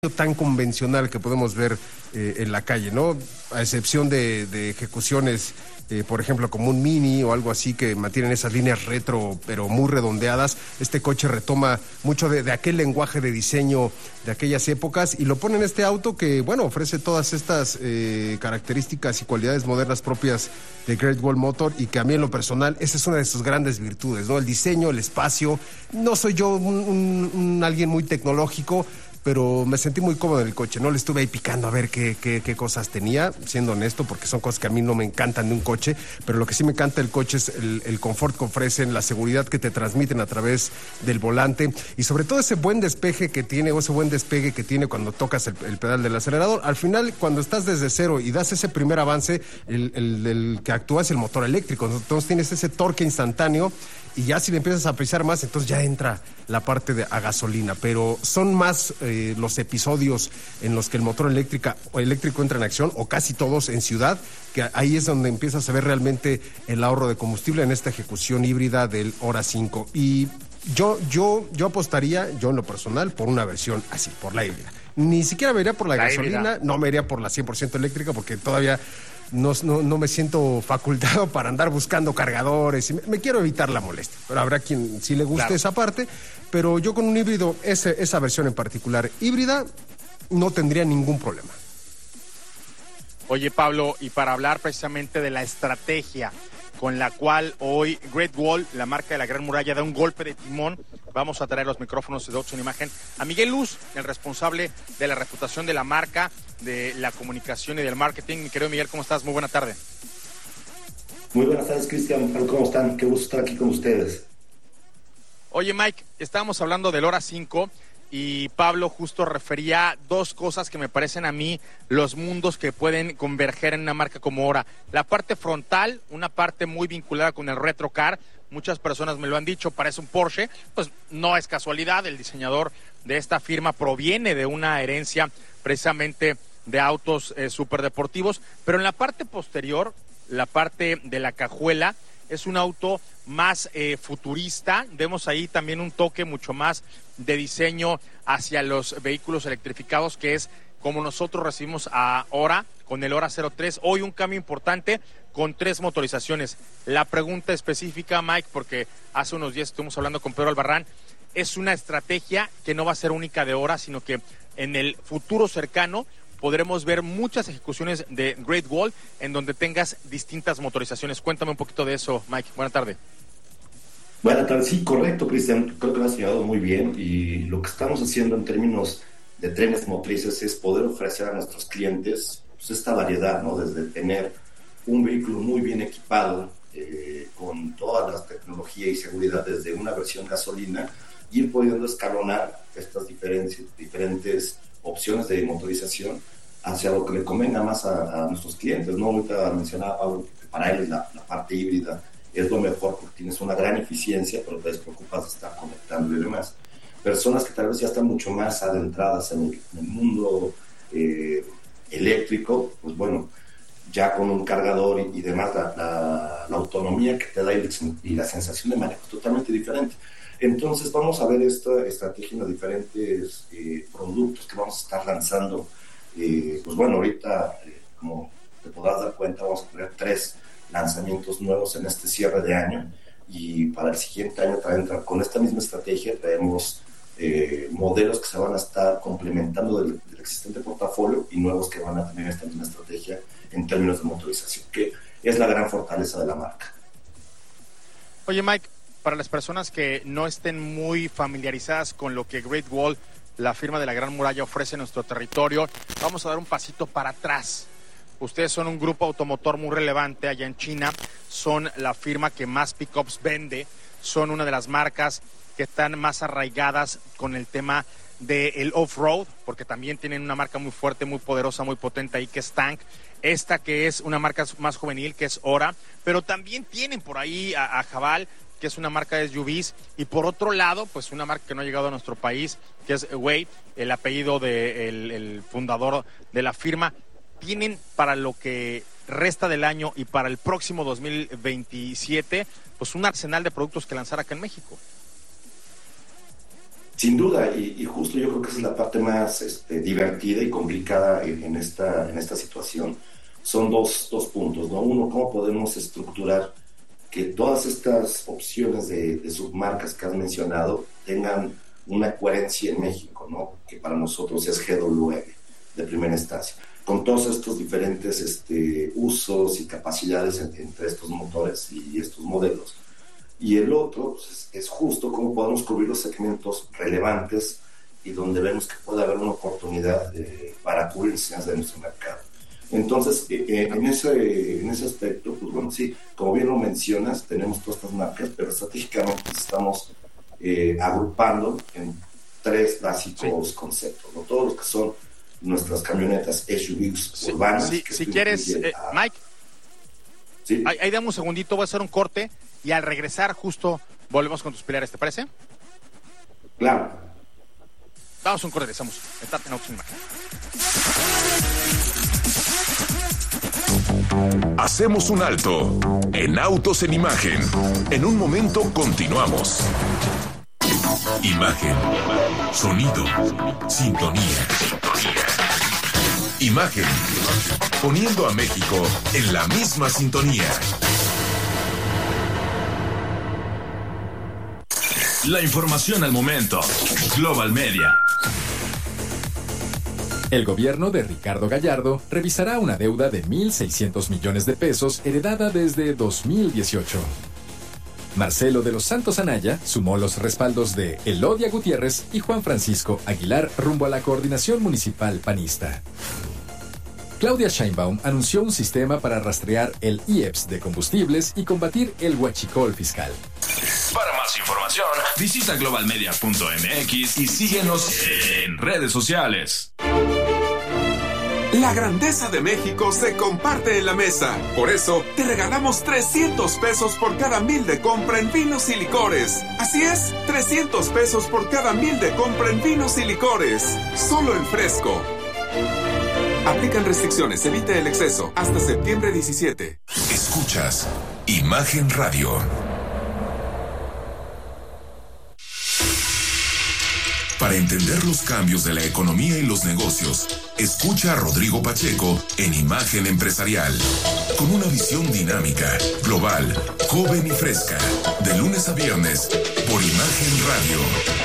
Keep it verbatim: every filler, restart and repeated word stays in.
tan convencional que podemos ver eh, en la calle, ¿no? A excepción de, de ejecuciones, eh, por ejemplo, como un Mini o algo así que mantienen esas líneas retro, pero muy redondeadas. Este coche retoma mucho de, de aquel lenguaje de diseño de aquellas épocas y lo pone en este auto que, bueno, ofrece todas estas eh, características y cualidades modernas propias de Great Wall Motor y que a mí en lo personal, esa es una de sus grandes virtudes, ¿no? El diseño, el espacio. No soy yo un, un, un alguien muy tecnológico, pero me sentí muy cómodo en el coche, ¿no? Le estuve ahí picando a ver qué, qué, qué cosas tenía, siendo honesto, porque son cosas que a mí no me encantan de un coche, pero lo que sí me encanta del coche es el, el confort que ofrecen, la seguridad que te transmiten a través del volante y sobre todo ese buen despeje que tiene o ese buen despegue que tiene cuando tocas el, el pedal del acelerador. Al final, cuando estás desde cero y das ese primer avance, el, el, el que actúa es el motor eléctrico, entonces tienes ese torque instantáneo y ya si le empiezas a pisar más, entonces ya entra la parte de a gasolina, pero son más eh, los episodios en los que el motor eléctrica, o eléctrico entra en acción, o casi todos en ciudad, que ahí es donde empiezas a ver realmente el ahorro de combustible en esta ejecución híbrida del Hora cinco. Y yo, yo, yo apostaría, yo en lo personal, por una versión así, por la híbrida. Ni siquiera me iría por la, la gasolina, híbrida. No me iría por la cien por ciento eléctrica, porque todavía No, no, no me siento facultado para andar buscando cargadores. Y me, me quiero evitar la molestia. Pero habrá quien sí le guste claro. esa parte. Pero yo con un híbrido, ese, esa versión en particular híbrida, no tendría ningún problema. Oye, Pablo, y para hablar precisamente de la estrategia con la cual hoy Great Wall, la marca de la Gran Muralla, da un golpe de timón, vamos a traer los micrófonos de Autos en Imagen a Miguel Luz, el responsable de la reputación de la marca, de la comunicación y del marketing. Mi querido Miguel, ¿cómo estás? Muy buena tarde. Muy buenas tardes, Cristian. ¿Cómo están? Qué gusto estar aquí con ustedes. Oye, Mike, estábamos hablando del Hora cinco y Pablo justo refería dos cosas que me parecen a mí los mundos que pueden converger en una marca como Hora. La parte frontal, una parte muy vinculada con el retro car. Muchas personas me lo han dicho, parece un Porsche. Pues no es casualidad, el diseñador de esta firma proviene de una herencia precisamente de autos eh, superdeportivos, pero en la parte posterior, la parte de la cajuela, es un auto más eh, futurista. Vemos ahí también un toque mucho más de diseño hacia los vehículos electrificados, que es como nosotros recibimos ahora con el Hora cero tres. Hoy un cambio importante con tres motorizaciones. La pregunta específica, Mike, porque hace unos días estuvimos hablando con Pedro Albarrán, es una estrategia que no va a ser única de Hora, sino que en el futuro cercano podremos ver muchas ejecuciones de Great Wall en donde tengas distintas motorizaciones. Cuéntame un poquito de eso, Mike. Buenas tardes. Buenas tardes. Sí, correcto, Cristian. Creo que lo has señalado muy bien. Y lo que estamos haciendo en términos de trenes motrices es poder ofrecer a nuestros clientes pues, esta variedad, ¿no? Desde tener un vehículo muy bien equipado, eh, con toda la tecnología y seguridad desde una versión gasolina, y ir pudiendo escalonar estas diferentes, diferentes opciones de motorización hacia lo que le convenga más a, a nuestros clientes, ¿no? Ahorita mencionaba Pablo que para él la, la parte híbrida es lo mejor porque tienes una gran eficiencia, pero te despreocupas de estar conectando y demás. Personas que tal vez ya están mucho más adentradas en el, en el mundo eh, eléctrico, pues bueno, ya con un cargador y, y demás, la, la, la autonomía que te da y, y la sensación de manejo es totalmente diferente. Entonces vamos a ver esta estrategia en los diferentes eh, productos que vamos a estar lanzando. Eh, pues bueno, ahorita, eh, como te podrás dar cuenta, vamos a tener tres lanzamientos nuevos en este cierre de año, y para el siguiente año también con esta misma estrategia traemos eh, modelos que se van a estar complementando del, del existente portafolio y nuevos que van a tener esta misma estrategia en términos de motorización, que es la gran fortaleza de la marca. Oye, Mike, para las personas que no estén muy familiarizadas con lo que Great Wall, la firma de la Gran Muralla, ofrece en nuestro territorio, vamos a dar un pasito para atrás. Ustedes son un grupo automotor muy relevante allá en China, son la firma que más pickups vende, son una de las marcas que están más arraigadas con el tema del off-road, porque también tienen una marca muy fuerte, muy poderosa, muy potente ahí, que es Tank. Esta que es una marca más juvenil, que es Hora, pero también tienen por ahí a, a Haval, que es una marca de S U Vs, y por otro lado, pues una marca que no ha llegado a nuestro país, que es Wei, el apellido del de el fundador de la firma. Tienen para lo que resta del año y para el próximo dos mil veintisiete, pues un arsenal de productos que lanzar acá en México. Sin duda, y, y justo yo creo que esa es la parte más este, divertida y complicada en, en, esta, en esta situación. Son dos, dos puntos, ¿no? Uno, cómo podemos estructurar que todas estas opciones de, de submarcas que has mencionado tengan una coherencia en México, ¿no? Que para nosotros es G W M, de primera instancia, con todos estos diferentes este, usos y capacidades entre, entre estos motores y estos modelos. Y el otro pues, es, es justo cómo podemos cubrir los segmentos relevantes y donde vemos que puede haber una oportunidad eh, para cubrir necesidades de nuestro mercado. Entonces, eh, en, ese, en ese aspecto, pues bueno, sí, como bien lo mencionas, tenemos todas estas marcas, pero estratégicamente estamos eh, agrupando en tres básicos sí. conceptos, ¿no? Todos los que son nuestras camionetas S U Vs sí. urbanas. Sí, si quieres, eh, a... Mike, ¿sí? ahí, ahí dame un segundito, voy a hacer un corte. Y al regresar justo volvemos con tus pilares, ¿te parece? Claro. Vamos a un corte, regresamos. Estarte en Autos en Imagen. Hacemos un alto en Autos en Imagen. En un momento continuamos. Imagen, sonido, sintonía. Imagen, poniendo a México en la misma sintonía. La información al momento. Global Media. El gobierno de Ricardo Gallardo revisará una deuda de mil seiscientos millones de pesos heredada desde dos mil dieciocho. Marcelo de los Santos Anaya sumó los respaldos de Elodia Gutiérrez y Juan Francisco Aguilar rumbo a la coordinación municipal panista. Claudia Sheinbaum anunció un sistema para rastrear el I E P S de combustibles y combatir el huachicol fiscal. Para más información, visita global media punto m x y síguenos en redes sociales. La grandeza de México se comparte en la mesa. Por eso, te regalamos trescientos pesos por cada mil de compra en vinos y licores. Así es, trescientos pesos por cada mil de compra en vinos y licores. Solo en Fresco. Aplican restricciones, evite el exceso. Hasta septiembre diecisiete. Escuchas Imagen Radio. Para entender los cambios de la economía y los negocios, escucha a Rodrigo Pacheco en Imagen Empresarial, con una visión dinámica, global, joven y fresca, de lunes a viernes, por Imagen Radio.